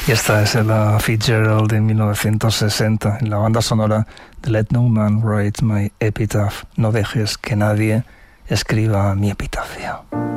Y esta es la Fitzgerald de 1960, en la banda sonora de Let No Man Write My Epitaph. No dejes que nadie escriba mi epitafio.